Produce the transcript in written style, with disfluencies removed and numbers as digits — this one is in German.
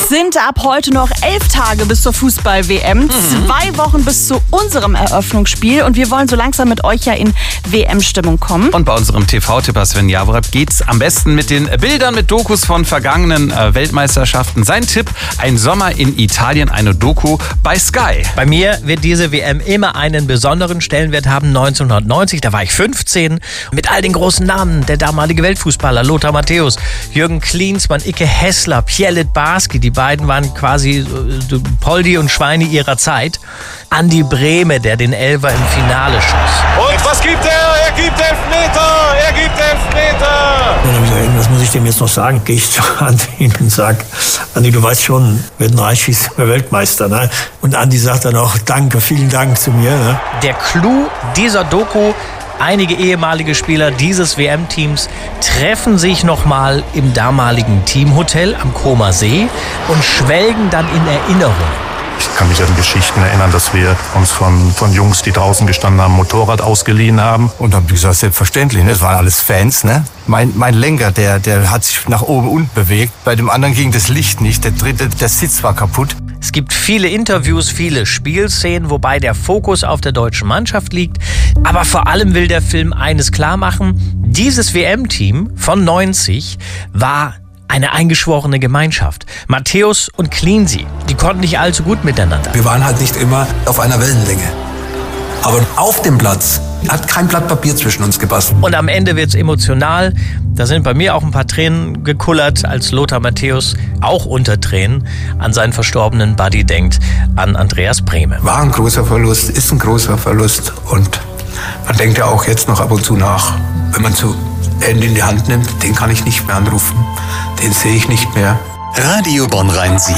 Es sind ab heute noch 11 Tage bis zur Fußball-WM. 2 Wochen bis zu unserem Eröffnungsspiel. Und wir wollen so langsam mit euch ja in WM-Stimmung kommen. Und bei unserem TV-Tipper Sven Jaworab geht's am besten mit den Bildern, mit Dokus von vergangenen Weltmeisterschaften. Sein Tipp: Ein Sommer in Italien, eine Doku bei Sky. Bei mir wird diese WM immer einen besonderen Stellenwert haben. 1990, da war ich 15, mit all den großen Namen. Der damalige Weltfußballer Lothar Matthäus, Jürgen Klinsmann, Icke Hessler, Pierre Littbarski. Die beiden waren quasi Poldi und Schweine ihrer Zeit. Andi Brehme, der den Elfer im Finale schoss. Und was gibt er? Er gibt Elfmeter! Er gibt Elfmeter! Und dann habe ich gesagt, was muss ich dem jetzt noch sagen? Gehe ich zu Andi und sage, Andi, du weißt schon, wir werden reich, wir Weltmeister. Ne? Und Andi sagt dann auch, danke, vielen Dank zu mir. Ne? Der Clou dieser Doku: einige ehemalige Spieler dieses WM-Teams treffen sich nochmal im damaligen Teamhotel am Comer See und schwelgen dann in Erinnerung. Ich kann mich an Geschichten erinnern, dass wir uns von Jungs, die draußen gestanden haben, Motorrad ausgeliehen haben. Und dann, wie gesagt, selbstverständlich, ne? Das waren alles Fans, ne? Mein Lenker, der hat sich nach oben unten bewegt. Bei dem anderen ging das Licht nicht. Der dritte, der Sitz war kaputt. Es gibt viele Interviews, viele Spielszenen, wobei der Fokus auf der deutschen Mannschaft liegt. Aber vor allem will der Film eines klar machen: Dieses WM-Team von 90 war eine eingeschworene Gemeinschaft. Matthäus und Cleansey, die konnten nicht allzu gut miteinander. Wir waren halt nicht immer auf einer Wellenlänge. Aber auf dem Platz hat kein Blatt Papier zwischen uns gepasst. Und am Ende wird's emotional. Da sind bei mir auch ein paar Tränen gekullert, als Lothar Matthäus auch unter Tränen an seinen verstorbenen Buddy denkt, an Andreas Brehme. War ein großer Verlust, ist ein großer Verlust. Und man denkt ja auch jetzt noch ab und zu nach, wenn man so Handy in die Hand nimmt, den kann ich nicht mehr anrufen, den sehe ich nicht mehr. Radio Bonn Rhein-Sieg.